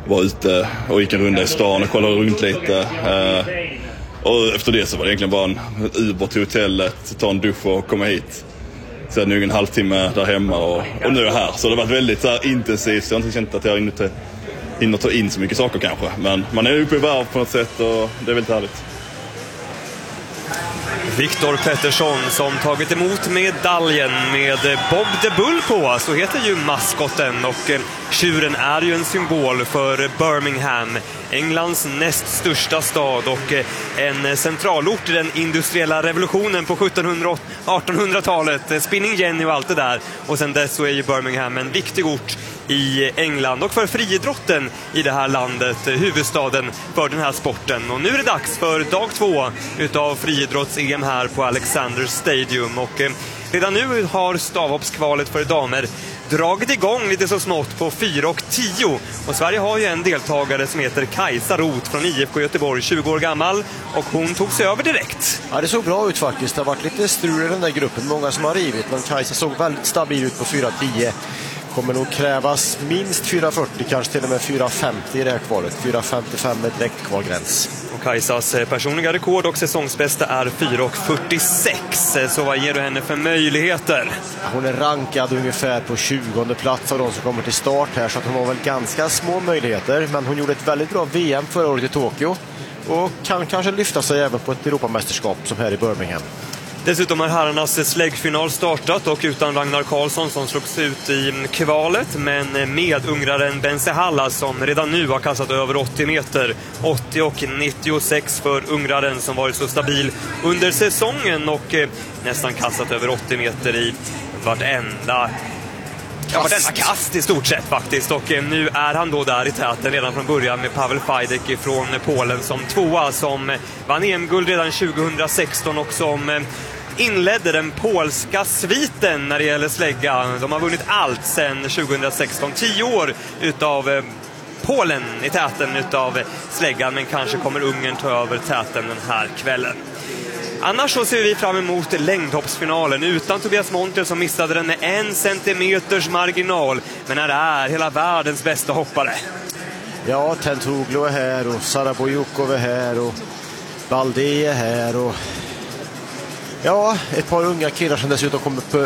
var ute och gick en runda i stan och kollade runt lite. Och efter det så var det egentligen bara en ubåt till hotellet, ta en dusch och komma hit. Sen nu en halvtimme där hemma och nu är jag här. Så det har varit väldigt så här intensivt. Så jag har inte känt att jag hinner ta in så mycket saker kanske. Men man är uppe i varv på något sätt och det är väldigt härligt. Viktor Pettersson som tagit emot medaljen med Bob the Bull på, så heter ju maskotten, och tjuren är ju en symbol för Birmingham, Englands näst största stad och en centralort i den industriella revolutionen på 1700-1800-talet, Spinning Jenny och allt det där. Och sen dess så är ju Birmingham en viktig ort i England och för friidrotten i det här landet, huvudstaden för den här sporten. Och nu är det dags för dag 2 utav friidrotts-EM här på Alexander Stadium, och redan nu har stavhoppskvalet för damer dragit igång lite så smått på 4 och 10, och Sverige har ju en deltagare som heter Kajsa Roth från IFK Göteborg, 20 år gammal, och hon tog sig över direkt. Ja, det såg bra ut faktiskt. Det har varit lite strul i den där gruppen, många som har rivit, men Kajsa såg väldigt stabil ut på 4.10. Kommer nog krävas minst 4.40, kanske till och med 4.50 i det här kvalet. 4.55 är direkt kvalgräns. Och Kajsas personliga rekord och säsongsbästa är 4.46. Så vad ger du henne för möjligheter? Hon är rankad ungefär på 20:e plats av de som kommer till start här, så att hon har väl ganska små möjligheter. Men hon gjorde ett väldigt bra VM förra året i Tokyo och kan kanske lyfta sig även på ett Europamästerskap som här i Birmingham. Dessutom har herrarnas släggfinal startat, och utan Ragnar Karlsson som slogs ut i kvalet, men med ungraren Bensehalla som redan nu har kastat över 80 meter. 80 och 96 för ungraren som varit så stabil under säsongen och nästan kastat över 80 meter i vartenda kast i stort sett faktiskt. Och nu är han då där i täten redan från början med Paweł Fajdek från Polen som tvåa, som vann EM-guld redan 2016 och som inledde den polska sviten när det gäller slägga. De har vunnit allt sedan 2016. 10 år utav Polen i täten utav släggan, men kanske kommer Ungern ta över täten den här kvällen. Annars så ser vi fram emot längdhoppsfinalen utan Tobias Montel som missade den med 1 centimeters marginal, men här är hela världens bästa hoppare. Ja, Tentoglu är här och Sara Bojukov är här och Baldi är här och ja, ett par unga killar som dessutom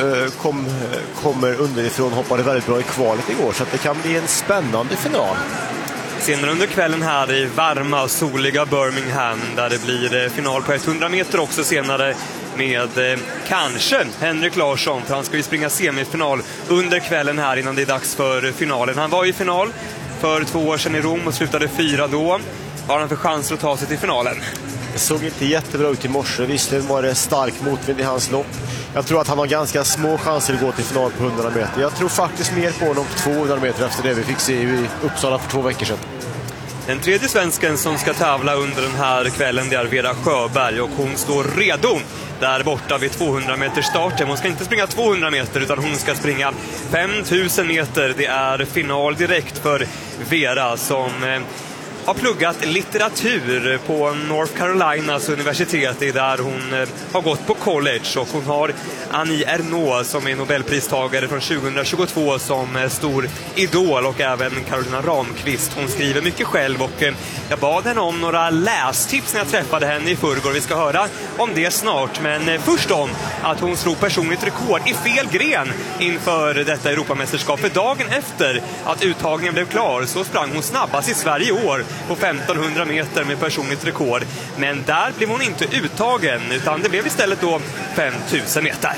kommer underifrån, hoppade väldigt bra i kvalet igår, så att det kan bli en spännande final. Senare under kvällen här i varma, soliga Birmingham, där det blir final på 100 meter också senare med kanske Henrik Larsson, för han ska ju springa semifinal under kvällen här innan det är dags för finalen. Han var i final för 2 år sedan i Rom och slutade 4 då. Har han för chans att ta sig till finalen? Det såg inte jättebra ut i morse. Visserligen var det stark motvind i hans lopp. Jag tror att han har ganska små chanser att gå till final på 100 meter. Jag tror faktiskt mer på honom på 200 meter efter det vi fick se i Uppsala för 2 veckor sedan. Den tredje svensken som ska tävla under den här kvällen, det är Vera Sjöberg, och hon står redo där borta vid 200 meters starten. Hon ska inte springa 200 meter utan hon ska springa 5000 meter. Det är final direkt för Vera som har pluggat litteratur på North Carolinas universitet, det är där hon har gått på college, och hon har Annie Ernaux som är Nobelpristagare från 2022 som stor idol, och även Carolina Ramqvist. Hon skriver mycket själv, och jag bad henne om några lästips när jag träffade henne i förrgår. Vi ska höra om det snart, men först om att hon slog personligt rekord i fel gren inför detta Europamästerskap. För dagen efter att uttagningen blev klar så sprang hon snabbast i Sverige i år på 1500 meter med personligt rekord. Men där blev hon inte uttagen, utan det blev istället då 5000 meter.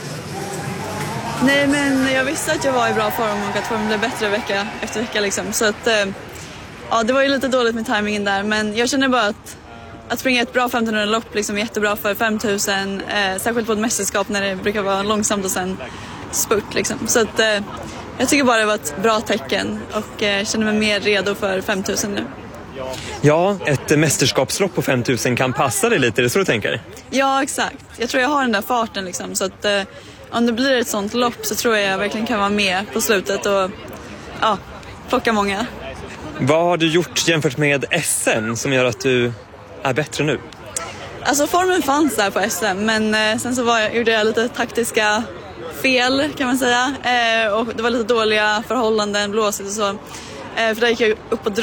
Nej, men jag visste att jag var i bra form och att formen blev bättre vecka efter vecka liksom. Så att, ja, det var ju lite dåligt med timingen där, men jag känner bara att springa ett bra 1500-lopp liksom är jättebra för 5000, särskilt på ett mästerskap när det brukar vara långsamt och sen spurt liksom. Så att jag tycker bara det var ett bra tecken och känner mig mer redo för 5000 nu. Ja, ett mästerskapslopp på 5000 kan passa dig lite, är det så du tänker? Ja, exakt. Jag tror jag har den där farten liksom, så att om det blir ett sånt lopp så tror jag verkligen kan vara med på slutet och ja, plocka många. Vad har du gjort jämfört med SM som gör att du är bättre nu? Alltså formen fanns där på SM, men sen så gjorde jag lite taktiska fel kan man säga, och det var lite dåliga förhållanden, blåsigt och så. För där gick jag upp och